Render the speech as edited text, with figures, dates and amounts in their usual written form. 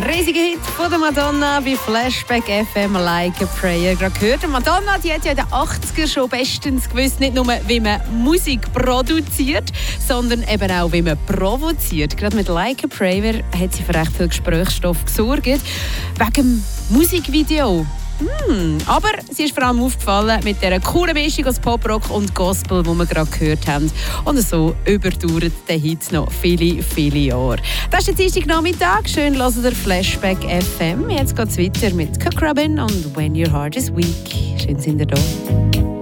riesiger Hit von der Madonna bei Flashback FM, Like a Prayer. Gerade gehört, Madonna, die hat ja in den 80er schon bestens gewusst, nicht nur wie man Musik produziert, sondern eben auch wie man provoziert. Gerade mit Like a Prayer hat sie für recht viel Gesprächsstoff gesorgt. Wegen dem Musikvideo. Aber sie ist vor allem aufgefallen mit dieser coolen Mischung aus Poprock und Gospel, die wir gerade gehört haben. Und so überdauert der Hit noch viele, viele Jahre. Das ist der Dienstagnachmittag. Schön hören der Flashback FM. Jetzt geht es weiter mit Cook Robin und When Your Heart is Weak. Schön sind ihr da.